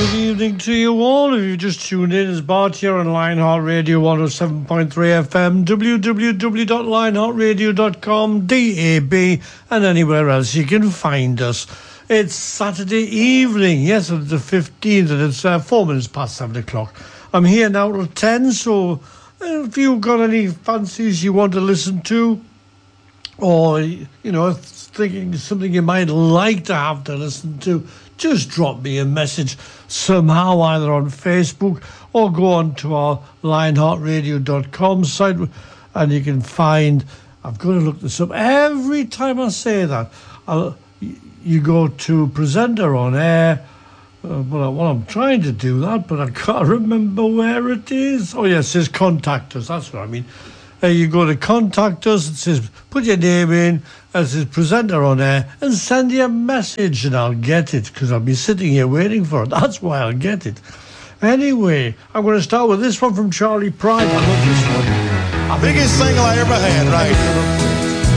good evening to you all. If you just tuned in, it's Bart here on Lionheart Radio 107.3 FM, www.lionheartradio.com, DAB, and anywhere else you can find us. It's Saturday evening, yes, it's the 15th, and it's 4 minutes past 7 o'clock. I'm here now till 10, so if you've got any fancies you want to listen to, or, you know, thinking something you might like to have to listen to, just drop me a message somehow, either on Facebook or go on to our lionheartradio.com site, and you can find, I've got to look this up every time I say that, you go to presenter on air. Well, I'm trying to do that, but I can't remember where it is. Oh, yes, it says contact us, that's what I mean. You go to contact us, it says put your name in, it says presenter on air, and send you a message, and I'll get it, because I'll be sitting here waiting for it. That's why I'll get it. Anyway, I'm going to start with this one from Charlie Pride. I love this one. Biggest single I ever had, right?